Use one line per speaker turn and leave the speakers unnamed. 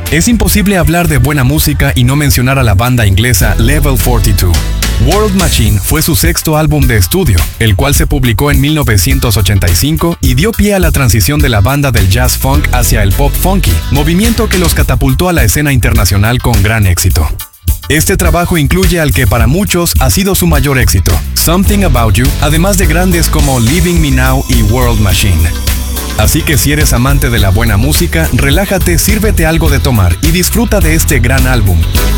Es imposible hablar de buena música y no mencionar a la banda inglesa Level 42. World Machine fue su sexto álbum de estudio, el cual se publicó en 1985 y dio pie a la transición de la banda del jazz funk hacia el pop funky, movimiento que los catapultó a la escena internacional con gran éxito. Este trabajo incluye al que para muchos ha sido su mayor éxito, Something About You, además de grandes como Leaving Me Now y World Machine. Así que si eres amante de la buena música, relájate, sírvete algo de tomar y disfruta de este gran álbum.